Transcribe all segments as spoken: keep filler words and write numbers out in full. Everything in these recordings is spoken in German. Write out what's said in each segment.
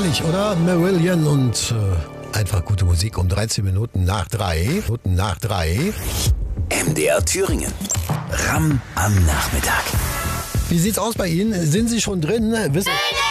Herrlich, oder? Marillion und äh, einfach gute Musik um dreizehn Minuten nach drei. Minuten nach drei. M D R Thüringen. Ram am Nachmittag. Wie sieht's aus bei Ihnen? Sind Sie schon drin? Wissen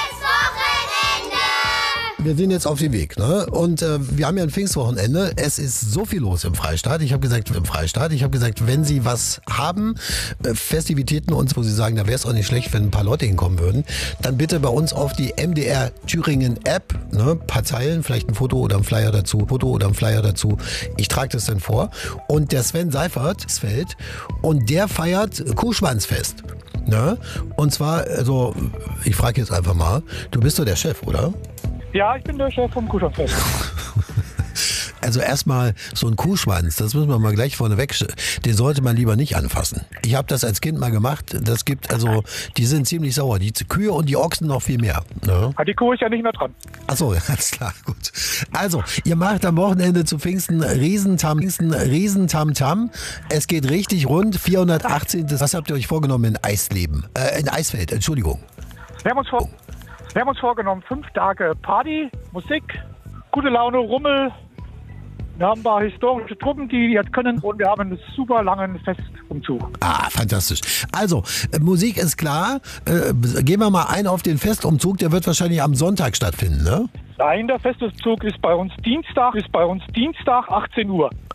Wir sind jetzt auf dem Weg, ne? Und äh, wir haben ja ein Pfingstwochenende. Es ist so viel los im Freistaat. Ich habe gesagt, im Freistaat. Ich habe gesagt, wenn Sie was haben, äh, Festivitäten und wo Sie sagen, da wäre es auch nicht schlecht, wenn ein paar Leute hinkommen würden, dann bitte bei uns auf die M D R Thüringen App, ne? Ein paar Zeilen, vielleicht ein Foto oder ein Flyer dazu, Foto oder ein Flyer dazu. Ich trage das dann vor. Und der Sven Seifert ist fällt und der feiert Kuhschwanzfest. Ne? Und zwar, also, ich frage jetzt einfach mal, du bist doch der Chef, oder? Ja, ich bin der Chef vom Kuhschwanzfest. Also erstmal so ein Kuhschwanz, das müssen wir mal gleich vorneweg, den sollte man lieber nicht anfassen. Ich habe das als Kind mal gemacht, das gibt also, die sind ziemlich sauer, die Kühe und die Ochsen noch viel mehr. Ne? Die Kuh ist ja nicht mehr dran. Achso, alles klar, gut. Also, ihr macht am Wochenende zu Pfingsten Riesentam, Pfingsten Riesentamtam. Es geht richtig rund, vierhundertachtzehn. Was habt ihr euch vorgenommen in Eisleben? Äh, in Eisfeld, Entschuldigung. Wir haben uns, vor, wir haben uns vorgenommen, fünf Tage Party, Musik, gute Laune, Rummel. Wir haben ein paar historische Truppen, die jetzt können, und wir haben einen super langen Festumzug. Ah, fantastisch. Also, äh, Musik ist klar. Äh, gehen wir mal ein auf den Festumzug. Der wird wahrscheinlich am Sonntag stattfinden, ne? Nein, der Festumzug ist bei uns Dienstag, ist bei uns Dienstag achtzehn Uhr.